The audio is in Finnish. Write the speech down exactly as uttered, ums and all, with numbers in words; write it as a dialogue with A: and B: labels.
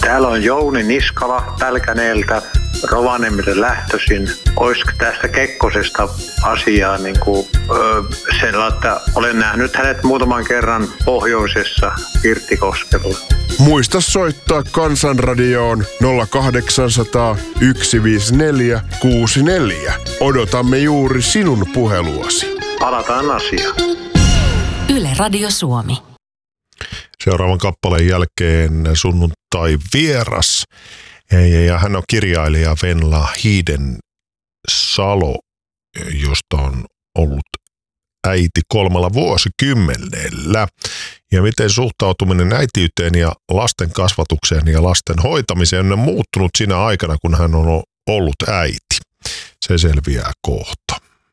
A: Täällä on Jouni Niskala Pälkäneeltä, Rovaniemelle lähtöisin. Olisiko tästä Kekkosesta asiaa niin kuin, öö, sen, että olen nähnyt hänet muutaman kerran pohjoisessa Pirttikoskella.
B: Muista soittaa Kansanradioon nolla kahdeksansataa yksi viisi neljä kuusi neljä. Odotamme juuri sinun puheluasi.
A: Palataan asiaan.
C: Yle Radio Suomi.
B: Seuraavan kappaleen jälkeen sunnuntai vieras. Ja hän on kirjailija Venla Hiidensalo, josta on ollut äiti kolmella vuosikymmenellä. Ja miten suhtautuminen äitiyteen ja lasten kasvatukseen ja lasten hoitamiseen on muuttunut siinä aikana, kun hän on ollut äiti. Se selviää kohta.